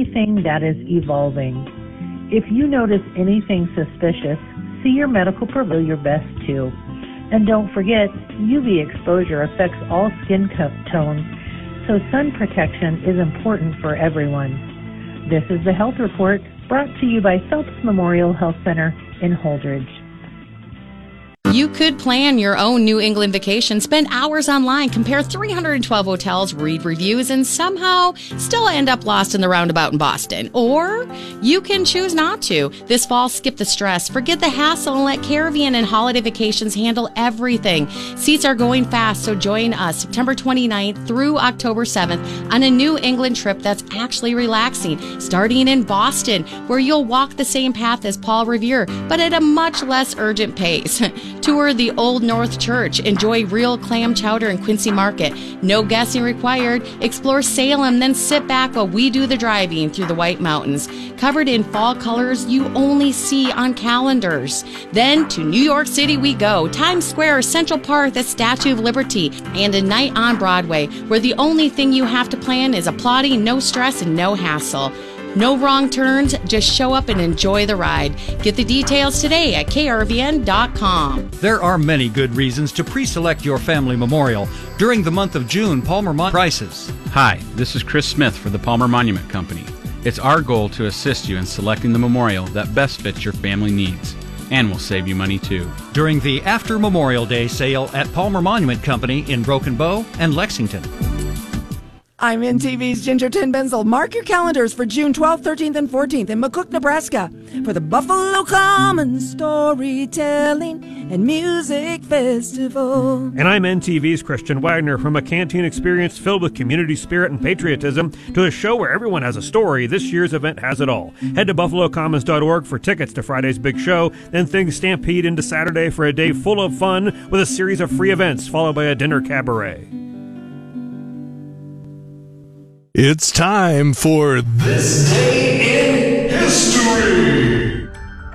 anything that is evolving. If you notice anything suspicious, see your medical provider your best too. And don't forget, UV exposure affects all skin tones, so sun protection is important for everyone. This is the Health Report, brought to you by Phelps Memorial Health Center in Holdridge. You could plan your own New England vacation, spend hours online, compare 312 hotels, read reviews, and somehow still end up lost in the roundabout in Boston. Or you can choose not to. This fall, skip the stress, forget the hassle, and let Caribbean and Holiday Vacations handle everything. Seats are going fast, so join us September 29th through October 7th on a New England trip that's actually relaxing, starting in Boston, where you'll walk the same path as Paul Revere, but at a much less urgent pace. Tour the Old North Church. Enjoy real clam chowder in Quincy Market. No guessing required. Explore Salem, then sit back while we do the driving through the White Mountains. Covered in fall colors you only see on calendars. Then to New York City we go. Times Square, Central Park, the Statue of Liberty, and a night on Broadway, where the only thing you have to plan is applauding, no stress, and no hassle. No wrong turns, just show up and enjoy the ride. Get the details today at krvn.com. There are many good reasons to pre-select your family memorial. During the month of June, Palmer prices. Hi, this is Chris Smith for the Palmer Monument Company. It's our goal to assist you in selecting the memorial that best fits your family needs, and will save you money too. During the After Memorial Day sale at Palmer Monument Company in Broken Bow and Lexington. I'm NTV's Ginger Tin Benzel. Mark your calendars for June 12th, 13th, and 14th in McCook, Nebraska for the Buffalo Common Storytelling and Music Festival. And I'm NTV's Christian Wagner. From a canteen experience filled with community spirit and patriotism to a show where everyone has a story, this year's event has it all. Head to buffalocommons.org for tickets to Friday's big show, then things stampede into Saturday for a day full of fun with a series of free events followed by a dinner cabaret. It's time for This Day in History.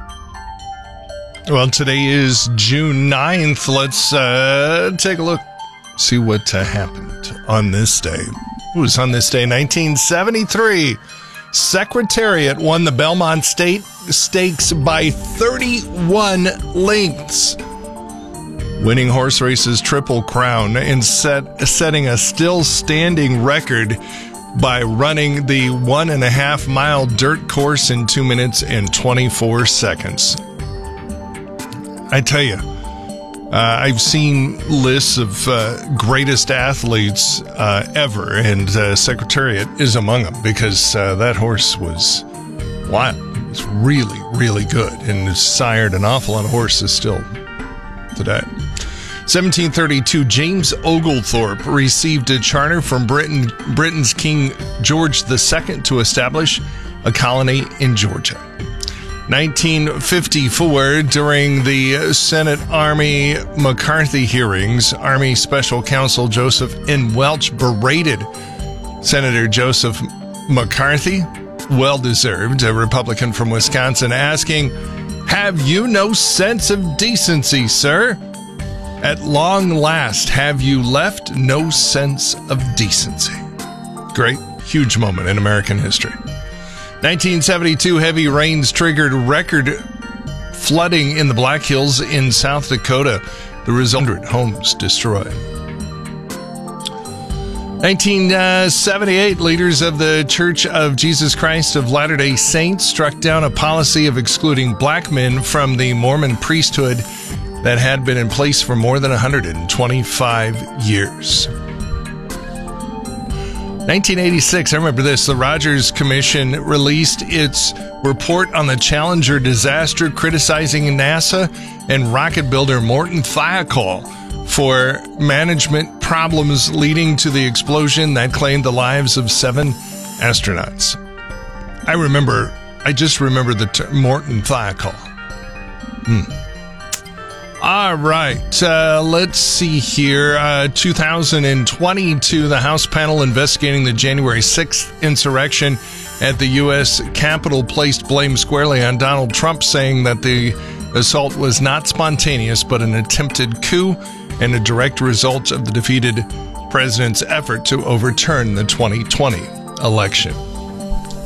Well, today is June 9th. Let's take a look, see what happened on this day. It was on this day, 1973. Secretariat won the Belmont Stakes by 31 lengths. Winning horse race's Triple Crown and setting a still-standing record by running the 1.5 mile dirt course in 2 minutes and 24 seconds. I tell you, I've seen lists of greatest athletes ever, and Secretariat is among them because that horse was wild. It was really, really good, and it's sired an awful lot of horses still today. 1732, James Oglethorpe received a charter from Britain's King George II to establish a colony in Georgia. 1954, during the Senate Army McCarthy hearings, Army Special Counsel Joseph N. Welch berated Senator Joseph McCarthy, well-deserved, a Republican from Wisconsin, asking, "Have you no sense of decency, sir? At long last, have you left no sense of decency?" Great, huge moment in American history. 1972, heavy rains triggered record flooding in the Black Hills in South Dakota. The result, 100 homes destroyed. 1978, leaders of the Church of Jesus Christ of Latter-day Saints struck down a policy of excluding black men from the Mormon priesthood that had been in place for more than 125 years. 1986, I remember this, the Rogers Commission released its report on the Challenger disaster, criticizing NASA and rocket builder Morton Thiokol for management problems leading to the explosion that claimed the lives of 7 astronauts. I just remember the term Morton Thiokol. All right, let's see here. 2022, the House panel investigating the January 6th insurrection at the U.S. Capitol placed blame squarely on Donald Trump, saying that the assault was not spontaneous but an attempted coup and a direct result of the defeated president's effort to overturn the 2020 election.